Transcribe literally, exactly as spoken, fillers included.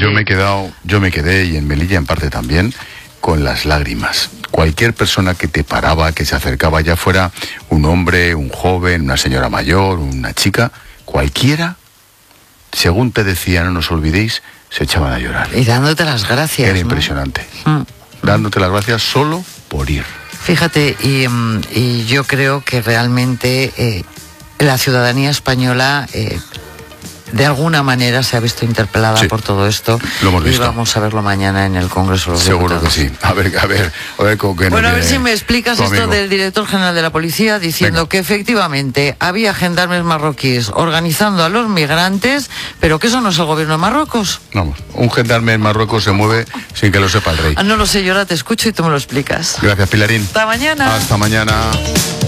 yo me he quedado, yo me quedé, y en Melilla en parte también, con las lágrimas. Cualquier persona que te paraba, que se acercaba, ya fuera un hombre, un joven, una señora mayor, una chica, cualquiera, según te decía, no nos olvidéis, se echaban a llorar. Y dándote las gracias. Era ¿no? impresionante. Mm. Dándote las gracias solo por ir. Fíjate, y, y yo creo que realmente eh, la ciudadanía española eh, de alguna manera se ha visto interpelada sí, por todo esto. Lo hemos visto. Y vamos a verlo mañana en el Congreso de los Seguro Diputados. que sí. A ver, a ver, a ver con qué. Bueno, a ver si me explicas esto amigo. del director general de la policía diciendo Venga. que efectivamente había gendarmes marroquíes organizando a los migrantes, pero que eso no es el gobierno de Marruecos. Vamos, un gendarme en Marruecos se mueve sin que lo sepa el rey. Ah, no lo sé, yo ahora te escucho y tú me lo explicas. Gracias, Pilarín. Hasta mañana. Hasta mañana.